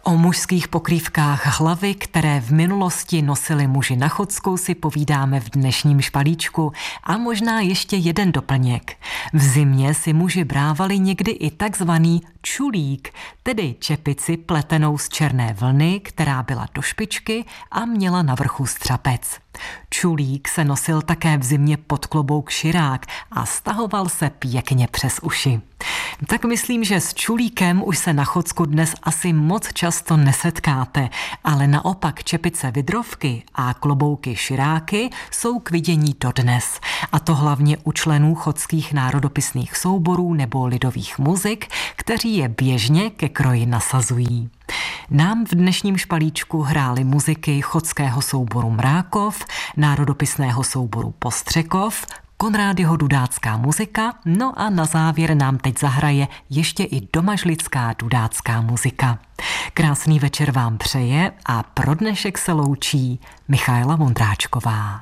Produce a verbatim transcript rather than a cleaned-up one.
O mužských pokrývkách hlavy, které v minulosti nosili muži na Chodsku, si povídáme v dnešním špalíčku. A možná ještě jeden doplněk. V zimě si muži brávali někdy i takzvaný čulík, tedy čepici pletenou z černé vlny, která byla do špičky a měla na vrchu střapec. Čulík se nosil také v zimě pod klobouk širák a stahoval se pěkně přes uši. Tak myslím, že s čulíkem už se na Chodsku dnes asi moc často nesetkáte, ale naopak čepice vidrovky a klobouky širáky jsou k vidění dodnes. A to hlavně u členů chodských národopisných souborů nebo lidových muzik, kteří je běžně ke kroji nasazují. Nám v dnešním špalíčku hrály muziky chodského souboru Mrákov, národopisného souboru Postřekov, Konrádyho dudácká muzika, no a na závěr nám teď zahraje ještě i domažlická dudácká muzika. Krásný večer vám přeje a pro dnešek se loučí Michaela Vondráčková.